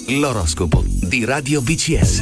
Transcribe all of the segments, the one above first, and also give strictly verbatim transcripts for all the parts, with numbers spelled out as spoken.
L'oroscopo di Radio B C S.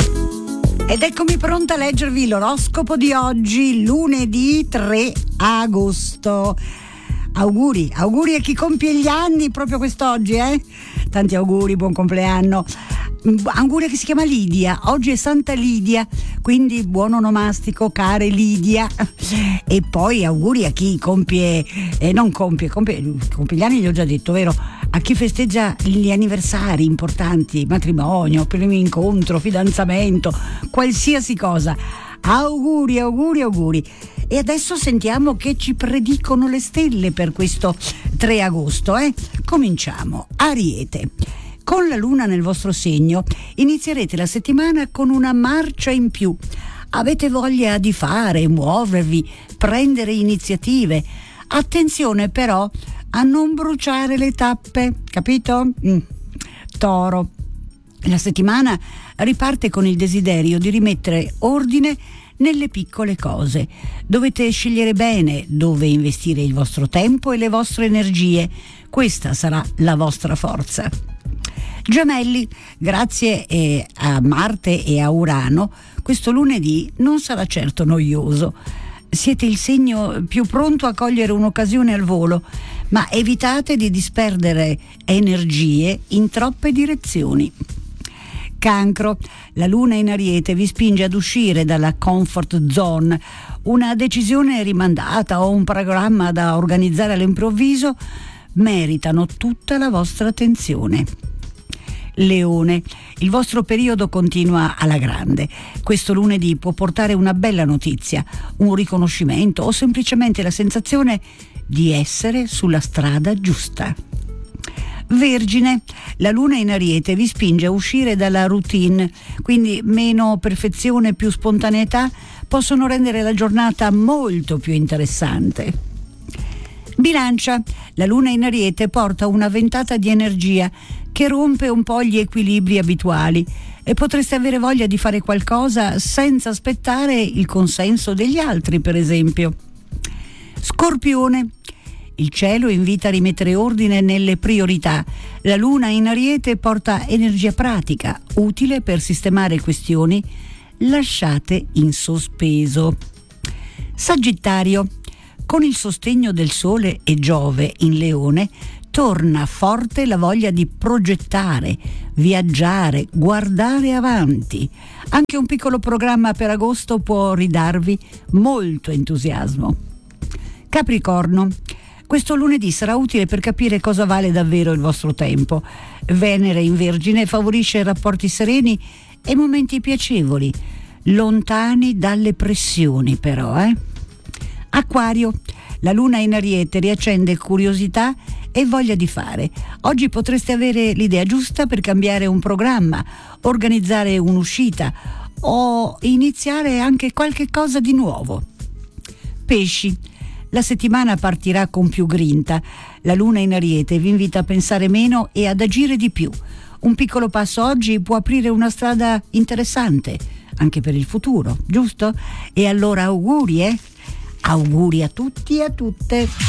Ed eccomi pronta a leggervi l'oroscopo di oggi, lunedì tre agosto. Auguri, auguri a chi compie gli anni proprio quest'oggi, eh? Tanti auguri, buon compleanno. Auguri a chi si chiama Lidia, oggi è Santa Lidia, quindi buon onomastico, care Lidia. E poi auguri a chi compie, eh, non compie, compie, compie gli anni, gli ho già detto, vero? A chi festeggia gli anniversari importanti, matrimonio, primo incontro, fidanzamento, qualsiasi cosa. Auguri, auguri, auguri. E adesso sentiamo che ci predicono le stelle per questo tre agosto, eh? Cominciamo. Ariete. Con la luna nel vostro segno inizierete la settimana con una marcia in più. Avete voglia di fare, muovervi, prendere iniziative. Attenzione però a non bruciare le tappe, capito? Mm. Toro. La settimana riparte con il desiderio di rimettere ordine nelle piccole cose. Dovete scegliere bene dove investire il vostro tempo e le vostre energie. Questa sarà la vostra forza. Gemelli, grazie eh, a Marte e a Urano, questo lunedì non sarà certo noioso. Siete il segno più pronto a cogliere un'occasione al volo, ma evitate di disperdere energie in troppe direzioni. Cancro, la luna in Ariete vi spinge ad uscire dalla comfort zone. Una decisione rimandata o un programma da organizzare all'improvviso meritano tutta la vostra attenzione. Leone, il vostro periodo continua alla grande. Questo lunedì può portare una bella notizia, un riconoscimento o semplicemente la sensazione di essere sulla strada giusta. Vergine, la luna in Ariete vi spinge a uscire dalla routine, quindi meno perfezione, più spontaneità possono rendere la giornata molto più interessante. Bilancia, la luna in Ariete porta una ventata di energia che rompe un po' gli equilibri abituali e potreste avere voglia di fare qualcosa senza aspettare il consenso degli altri, per esempio. Scorpione, il cielo invita a rimettere ordine nelle priorità. La luna in Ariete porta energia pratica, utile per sistemare questioni lasciate in sospeso. Sagittario, con il sostegno del Sole e Giove in Leone, torna forte la voglia di progettare, viaggiare, guardare avanti. Anche un piccolo programma per agosto può ridarvi molto entusiasmo. Capricorno, questo lunedì sarà utile per capire cosa vale davvero il vostro tempo. Venere in Vergine favorisce rapporti sereni e momenti piacevoli, lontani dalle pressioni però, eh? Acquario, la luna in Ariete riaccende curiosità e voglia di fare. Oggi potreste avere l'idea giusta per cambiare un programma, organizzare un'uscita o iniziare anche qualche cosa di nuovo. Pesci, la settimana partirà con più grinta. La luna in Ariete vi invita a pensare meno e ad agire di più. Un piccolo passo oggi può aprire una strada interessante anche per il futuro, giusto? E allora auguri, eh? Auguri a tutti e a tutte.